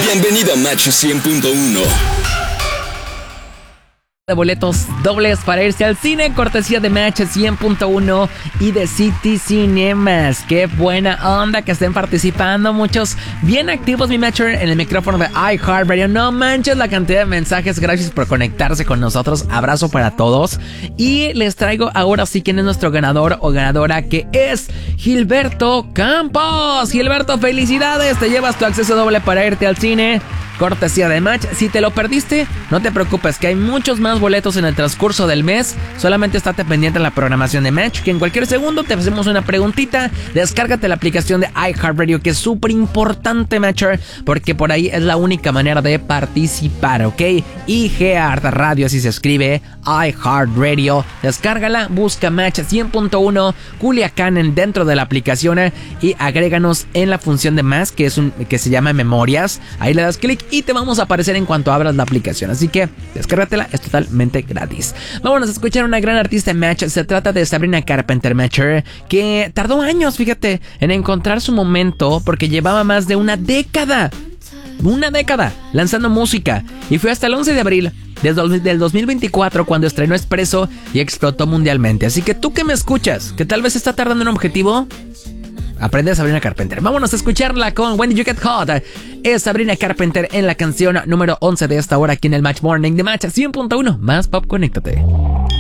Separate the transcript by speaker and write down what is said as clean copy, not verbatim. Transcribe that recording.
Speaker 1: Bienvenido a Match 100.1.
Speaker 2: De boletos dobles para irse al cine, cortesía de Match 100.1 y de City Cinemas. Qué buena onda que estén participando, muchos bien activos, mi Matcher, en el micrófono de iHeartRadio. No manches la cantidad de mensajes, gracias por conectarse con nosotros, abrazo para todos. Y les traigo ahora sí quién es nuestro ganador o ganadora, que es Gilberto Campos. Gilberto, felicidades, te llevas tu acceso doble para irte al cine, cortesía de Match. Si te lo perdiste, no te preocupes, que hay muchos más boletos en el transcurso del mes. Solamente estate pendiente en la programación de Match, que en cualquier segundo te hacemos una preguntita. Descárgate la aplicación de iHeartRadio, que es súper importante, Matcher, porque por ahí es la única manera de participar, ¿ok? iHeartRadio, así se escribe, iHeartRadio. Descárgala, busca Match 100.1 Culiacán dentro de la aplicación y agréganos en la función de más, que se llama Memorias. Ahí le das clic y te vamos a aparecer en cuanto abras la aplicación, así que descárgatela, es totalmente gratis. Vámonos a escuchar a una gran artista en Match. Se trata de Sabrina Carpenter, Matcher, que tardó años, fíjate, en encontrar su momento, porque llevaba más de una década lanzando música, y fue hasta el 11 de abril del 2024 cuando estrenó Expreso y explotó mundialmente. Así que tú que me escuchas, que tal vez está tardando en un objetivo, aprende a Sabrina Carpenter. Vámonos a escucharla con When Did You Get Hot. Es Sabrina Carpenter en la canción número 11 de esta hora aquí en el Match Morning de Match 100.1. Más pop, conéctate.